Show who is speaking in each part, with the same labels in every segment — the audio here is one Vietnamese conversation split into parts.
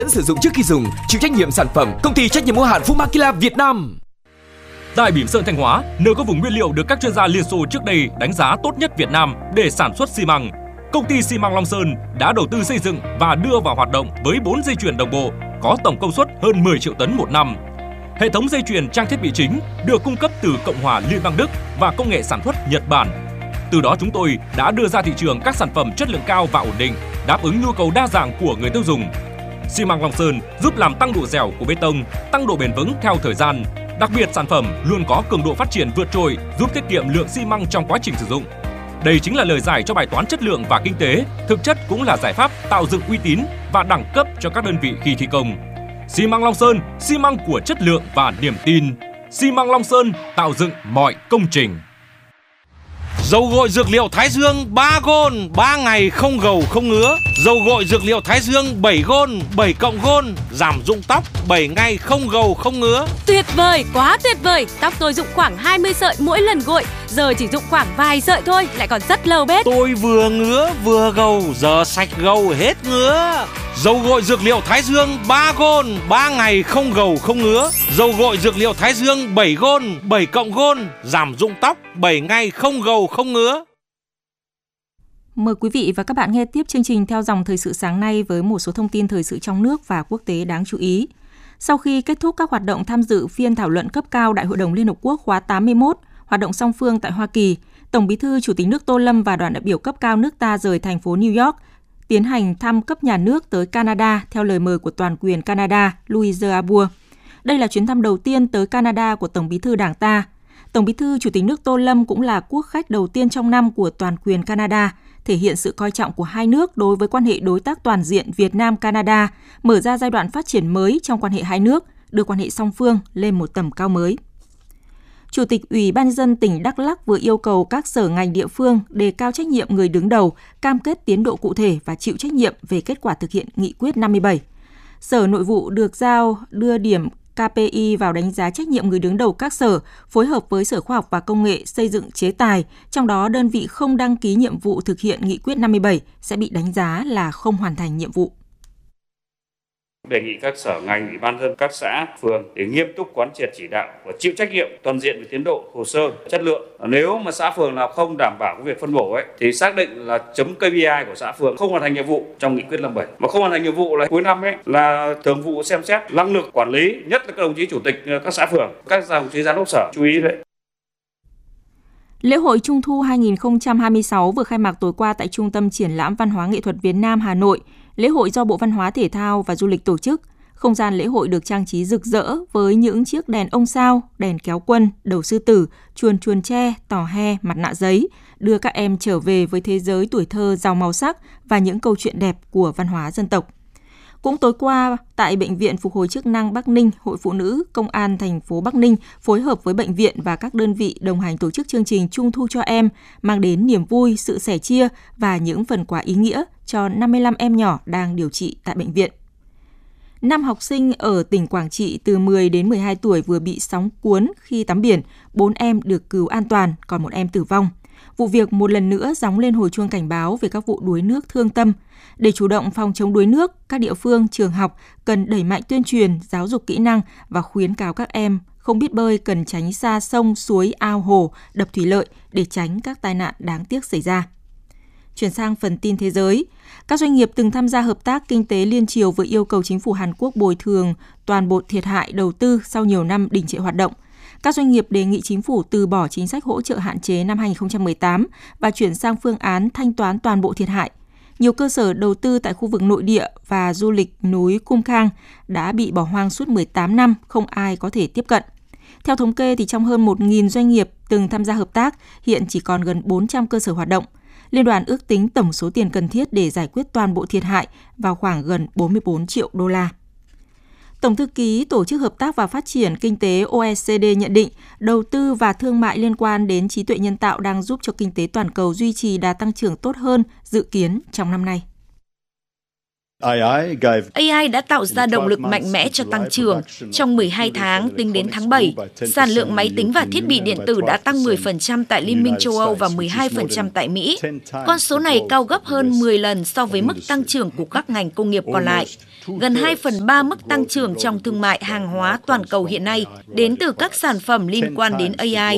Speaker 1: Sử dụng trước khi dùng, chịu trách nhiệm sản phẩm, công ty trách nhiệm hữu hạn Fumakila Việt Nam.
Speaker 2: Tại Bỉm Sơn Thanh Hóa, nơi có vùng nguyên liệu được các chuyên gia Liên Xô trước đây đánh giá tốt nhất Việt Nam để sản xuất xi măng, công ty xi măng Long Sơn đã đầu tư xây dựng và đưa vào hoạt động với 4 dây chuyền đồng bộ có tổng công suất hơn 10 triệu tấn một năm. Hệ thống dây chuyền trang thiết bị chính được cung cấp từ Cộng hòa Liên bang Đức và công nghệ sản xuất Nhật Bản. Từ đó chúng tôi đã đưa ra thị trường các sản phẩm chất lượng cao và ổn định, đáp ứng nhu cầu đa dạng của người tiêu dùng. Xi măng Long Sơn giúp làm tăng độ dẻo của bê tông, tăng độ bền vững theo thời gian. Đặc biệt sản phẩm luôn có cường độ phát triển vượt trội, giúp tiết kiệm lượng xi măng trong quá trình sử dụng. Đây chính là lời giải cho bài toán chất lượng và kinh tế, thực chất cũng là giải pháp tạo dựng uy tín và đẳng cấp cho các đơn vị khi thi công. Xi măng Long Sơn, xi măng của chất lượng và niềm tin. Xi măng Long Sơn tạo dựng mọi công trình.
Speaker 3: Dầu gội dược liệu Thái Dương 3 gôn, 3 ngày không gầu không ngứa. Dầu gội dược liệu Thái Dương 7 gôn, 7 cộng gôn, giảm rụng tóc 7 ngày không gầu không ngứa.
Speaker 4: Tuyệt vời, quá tuyệt vời. Tóc tôi rụng khoảng 20 sợi mỗi lần gội, giờ chỉ rụng khoảng vài sợi thôi, lại còn rất lâu bết.
Speaker 3: Tôi vừa ngứa vừa gầu, giờ sạch gầu hết ngứa. Dầu gội dược liệu Thái Dương 3 gôn, 3 ngày không gầu không ngứa. Dầu gội dược liệu Thái Dương 7 gôn, 7 cộng gôn, giảm rụng tóc 7 ngày không gầu không ngứa.
Speaker 5: Mời quý vị và các bạn nghe tiếp chương trình theo dòng thời sự sáng nay với một số thông tin thời sự trong nước và quốc tế đáng chú ý. Sau khi kết thúc các hoạt động tham dự phiên thảo luận cấp cao Đại hội đồng Liên Hợp Quốc khóa 81, hoạt động song phương tại Hoa Kỳ, Tổng Bí thư Chủ tịch nước Tô Lâm và đoàn đại biểu cấp cao nước ta rời thành phố New York, tiến hành thăm cấp nhà nước tới Canada theo lời mời của toàn quyền Canada Louise Arbour. Đây là chuyến thăm đầu tiên tới Canada của Tổng Bí thư Đảng ta. Tổng Bí thư Chủ tịch nước Tô Lâm cũng là quốc khách đầu tiên trong năm của toàn quyền Canada, thể hiện sự coi trọng của hai nước đối với quan hệ đối tác toàn diện Việt Nam-Canada, mở ra giai đoạn phát triển mới trong quan hệ hai nước, đưa quan hệ song phương lên một tầm cao mới. Chủ tịch Ủy ban nhân dân tỉnh Đắk Lắk vừa yêu cầu các sở ngành địa phương đề cao trách nhiệm người đứng đầu, cam kết tiến độ cụ thể và chịu trách nhiệm về kết quả thực hiện nghị quyết 57. Sở Nội vụ được giao đưa điểm KPI vào đánh giá trách nhiệm người đứng đầu các sở, phối hợp với Sở Khoa học và Công nghệ xây dựng chế tài, trong đó đơn vị không đăng ký nhiệm vụ thực hiện nghị quyết 57 sẽ bị đánh giá là không hoàn thành nhiệm vụ.
Speaker 6: Đề nghị các sở ngành, ủy ban dân các xã, phường để nghiêm túc quán triệt chỉ đạo và chịu trách nhiệm toàn diện về tiến độ, hồ sơ, chất lượng. Nếu mà xã phường nào không đảm bảo cái việc phân bổ thì xác định là chấm KPI của xã phường không hoàn thành nhiệm vụ trong nghị quyết 57. Mà không hoàn thành nhiệm vụ là cuối năm là thường vụ xem xét năng lực quản lý, nhất là các đồng chí chủ tịch các xã phường, các đồng chí giám đốc sở chú ý đấy.
Speaker 5: Lễ hội Trung thu 2026 vừa khai mạc tối qua tại Trung tâm Triển lãm Văn hóa Nghệ thuật Việt Nam Hà Nội. Lễ hội do Bộ Văn hóa Thể thao và Du lịch tổ chức. Không gian lễ hội được trang trí rực rỡ với những chiếc đèn ông sao, đèn kéo quân, đầu sư tử, chuồn chuồn tre, tò he, mặt nạ giấy, đưa các em trở về với thế giới tuổi thơ giàu màu sắc và những câu chuyện đẹp của văn hóa dân tộc. Cũng tối qua, tại Bệnh viện Phục hồi chức năng Bắc Ninh, Hội Phụ nữ Công an thành phố Bắc Ninh phối hợp với bệnh viện và các đơn vị đồng hành tổ chức chương trình Trung thu cho em, mang đến niềm vui, sự sẻ chia và những phần quà ý nghĩa cho 55 em nhỏ đang điều trị tại bệnh viện. 5 học sinh ở tỉnh Quảng Trị từ 10 đến 12 tuổi vừa bị sóng cuốn khi tắm biển, 4 em được cứu an toàn, còn 1 em tử vong. Vụ việc một lần nữa gióng lên hồi chuông cảnh báo về các vụ đuối nước thương tâm. Để chủ động phòng chống đuối nước, các địa phương, trường học cần đẩy mạnh tuyên truyền, giáo dục kỹ năng và khuyến cáo các em không biết bơi cần tránh xa sông, suối, ao, hồ, đập thủy lợi để tránh các tai nạn đáng tiếc xảy ra. Chuyển sang phần tin thế giới, các doanh nghiệp từng tham gia hợp tác kinh tế liên triều vừa yêu cầu chính phủ Hàn Quốc bồi thường toàn bộ thiệt hại đầu tư sau nhiều năm đình trệ hoạt động. Các doanh nghiệp đề nghị chính phủ từ bỏ chính sách hỗ trợ hạn chế năm 2018 và chuyển sang phương án thanh toán toàn bộ thiệt hại. Nhiều cơ sở đầu tư tại khu vực nội địa và du lịch núi Cung Khang đã bị bỏ hoang suốt 18 năm, không ai có thể tiếp cận. Theo thống kê, thì trong hơn 1.000 doanh nghiệp từng tham gia hợp tác, hiện chỉ còn gần 400 cơ sở hoạt động. Liên đoàn ước tính tổng số tiền cần thiết để giải quyết toàn bộ thiệt hại vào khoảng gần 44 triệu đô la. Tổng thư ký Tổ chức Hợp tác và Phát triển Kinh tế OECD nhận định đầu tư và thương mại liên quan đến trí tuệ nhân tạo đang giúp cho kinh tế toàn cầu duy trì đà tăng trưởng tốt hơn dự kiến trong năm nay.
Speaker 7: AI đã tạo ra động lực mạnh mẽ cho tăng trưởng. Trong 12 tháng tính đến tháng 7, sản lượng máy tính và thiết bị điện tử đã tăng 10% tại Liên minh châu Âu và 12% tại Mỹ. Con số này cao gấp hơn 10 lần so với mức tăng trưởng của các ngành công nghiệp còn lại. Gần 2/3 mức tăng trưởng trong thương mại hàng hóa toàn cầu hiện nay đến từ các sản phẩm liên quan đến AI.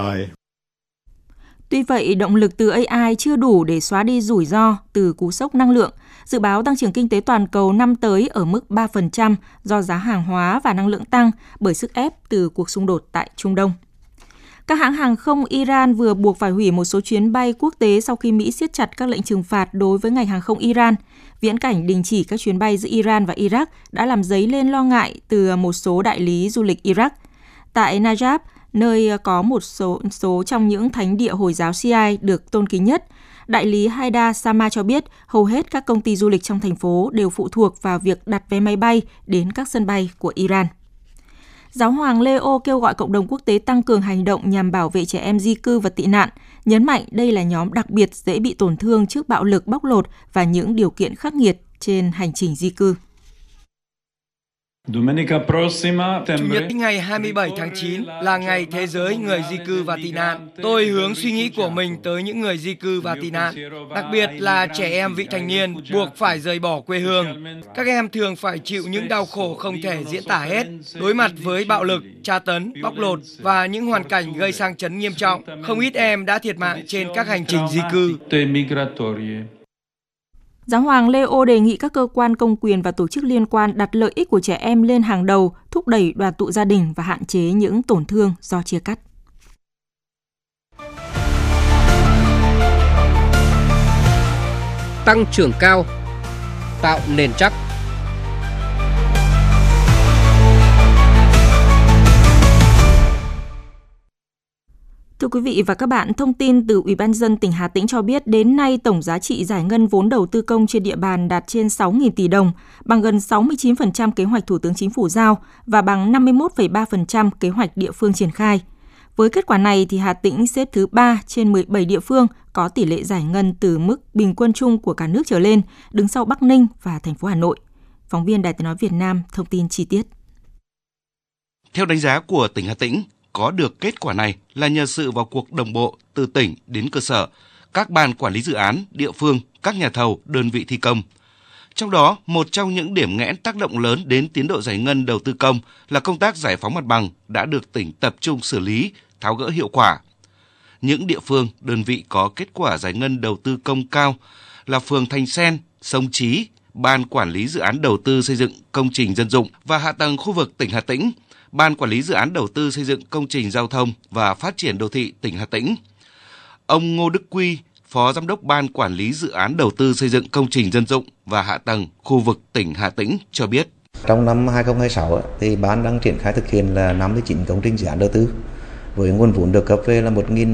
Speaker 5: Tuy vậy, động lực từ AI chưa đủ để xóa đi rủi ro từ cú sốc năng lượng. Dự báo tăng trưởng kinh tế toàn cầu năm tới ở mức 3% do giá hàng hóa và năng lượng tăng bởi sức ép từ cuộc xung đột tại Trung Đông. Các hãng hàng không Iran vừa buộc phải hủy một số chuyến bay quốc tế sau khi Mỹ siết chặt các lệnh trừng phạt đối với ngành hàng không Iran. Viễn cảnh đình chỉ các chuyến bay giữa Iran và Iraq đã làm dấy lên lo ngại từ một số đại lý du lịch Iraq. Tại Najaf, nơi có một số trong những thánh địa Hồi giáo Shia được tôn kính nhất, đại lý Haida Sama cho biết hầu hết các công ty du lịch trong thành phố đều phụ thuộc vào việc đặt vé máy bay đến các sân bay của Iran. Giáo hoàng Leo kêu gọi cộng đồng quốc tế tăng cường hành động nhằm bảo vệ trẻ em di cư và tị nạn, nhấn mạnh đây là nhóm đặc biệt dễ bị tổn thương trước bạo lực bóc lột và những điều kiện khắc nghiệt trên hành trình di cư.
Speaker 8: Chủ nhật ngày 27 tháng 9 là ngày Thế giới người di cư và tị nạn. Tôi hướng suy nghĩ của mình tới những người di cư và tị nạn, đặc biệt là trẻ em vị thành niên buộc phải rời bỏ quê hương. Các em thường phải chịu những đau khổ không thể diễn tả hết, đối mặt với bạo lực, tra tấn, bóc lột và những hoàn cảnh gây sang chấn nghiêm trọng. Không ít em đã thiệt mạng trên các hành trình di cư.
Speaker 5: Giáo hoàng Leo đề nghị các cơ quan công quyền và tổ chức liên quan đặt lợi ích của trẻ em lên hàng đầu, thúc đẩy đoàn tụ gia đình và hạn chế những tổn thương do chia cắt.
Speaker 9: Tăng trưởng cao, tạo nền chắc.
Speaker 5: Thưa quý vị và các bạn, thông tin từ Ủy ban nhân dân tỉnh Hà Tĩnh cho biết đến nay tổng giá trị giải ngân vốn đầu tư công trên địa bàn đạt trên 6.000 tỷ đồng, bằng gần 69% kế hoạch Thủ tướng Chính phủ giao và bằng 51,3% kế hoạch địa phương triển khai. Với kết quả này, thì Hà Tĩnh xếp thứ 3 trên 17 địa phương có tỷ lệ giải ngân từ mức bình quân chung của cả nước trở lên, đứng sau Bắc Ninh và thành phố Hà Nội. Phóng viên Đài Tiếng nói Việt Nam thông tin chi tiết.
Speaker 10: Theo đánh giá của tỉnh Hà Tĩnh, có được kết quả này là nhờ sự vào cuộc đồng bộ từ tỉnh đến cơ sở, các ban quản lý dự án, địa phương, các nhà thầu, đơn vị thi công. Trong đó, một trong những điểm nghẽn tác động lớn đến tiến độ giải ngân đầu tư công là công tác giải phóng mặt bằng đã được tỉnh tập trung xử lý, tháo gỡ hiệu quả. Những địa phương, đơn vị có kết quả giải ngân đầu tư công cao là phường Thành Sen, Sông Chí, Ban Quản lý Dự án Đầu tư xây dựng công trình dân dụng và hạ tầng khu vực tỉnh Hà Tĩnh, Ban Quản lý Dự án Đầu tư xây dựng công trình giao thông và phát triển đô thị tỉnh Hà Tĩnh. Ông Ngô Đức Quy, Phó Giám đốc Ban Quản lý Dự án Đầu tư xây dựng công trình dân dụng và hạ tầng khu vực tỉnh Hà Tĩnh cho biết.
Speaker 11: Trong năm 2026, thì Ban đang triển khai thực hiện là 59 công trình dự án đầu tư với nguồn vốn được cấp về là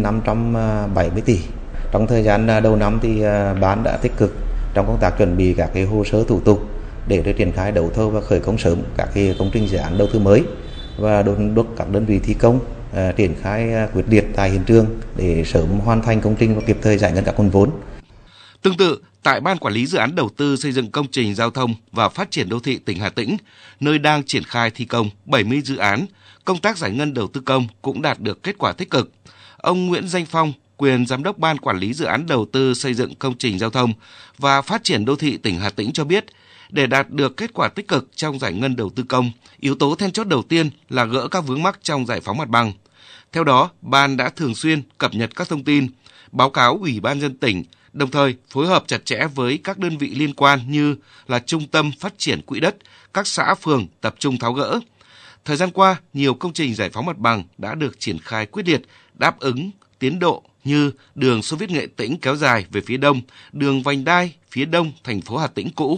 Speaker 11: 1.570 tỷ. Trong thời gian đầu năm thì Ban đã tích cực trong công tác chuẩn bị các cái hồ sơ thủ tục để triển khai đấu thầu và khởi công sớm các cái công trình dự án đầu tư mới và đôn đốc các đơn vị thi công triển khai quyết liệt tại hiện trường để sớm hoàn thành công trình và kịp thời giải ngân các nguồn vốn.
Speaker 10: Tương tự, tại Ban Quản lý Dự án Đầu tư xây dựng công trình giao thông và phát triển đô thị tỉnh Hà Tĩnh, nơi đang triển khai thi công 70 dự án, công tác giải ngân đầu tư công cũng đạt được kết quả tích cực. Ông Nguyễn Danh Phong, quyền Giám đốc Ban Quản lý Dự án Đầu tư xây dựng công trình giao thông và phát triển đô thị tỉnh Hà Tĩnh cho biết, để đạt được kết quả tích cực trong giải ngân đầu tư công, yếu tố then chốt đầu tiên là gỡ các vướng mắc trong giải phóng mặt bằng. Theo đó, Ban đã thường xuyên cập nhật các thông tin, báo cáo Ủy ban nhân dân tỉnh, đồng thời phối hợp chặt chẽ với các đơn vị liên quan như là Trung tâm Phát triển Quỹ đất, các xã phường tập trung tháo gỡ. Thời gian qua, nhiều công trình giải phóng mặt bằng đã được triển khai quyết liệt, đáp ứng tiến độ như đường Xô Viết Nghệ Tĩnh kéo dài về phía đông, đường Vành Đai phía đông thành phố Hà Tĩnh cũ.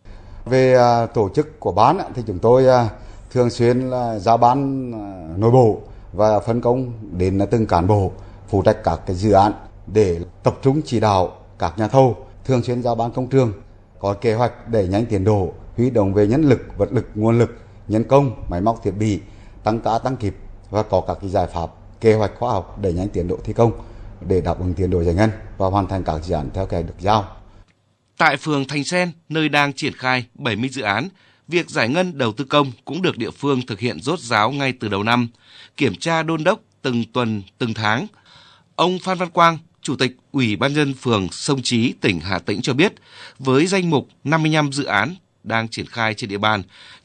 Speaker 12: Về tổ chức của Ban thì chúng tôi thường xuyên là giao ban nội bộ và phân công đến từng cán bộ phụ trách các cái dự án để tập trung chỉ đạo các nhà thầu, thường xuyên giao ban công trường, có kế hoạch đẩy nhanh tiến độ, huy động về nhân lực, vật lực, nguồn lực, nhân công, máy móc thiết bị, tăng ca tăng kịp và có các cái giải pháp, kế hoạch khoa học đẩy nhanh tiến độ thi công để đáp ứng tiến độ giải ngân và hoàn thành các dự án theo kế hoạch được giao.
Speaker 10: Tại phường Thành Sen, nơi đang triển khai 70 dự án, việc giải ngân đầu tư công cũng được địa phương thực hiện rốt ráo ngay từ đầu năm, kiểm tra đôn đốc từng tuần, từng tháng. Ông Phan Văn Quang, Chủ tịch Ủy ban nhân dân phường Sông Chí, tỉnh Hà Tĩnh cho biết, với danh mục 55 dự án đang triển khai trên địa bàn,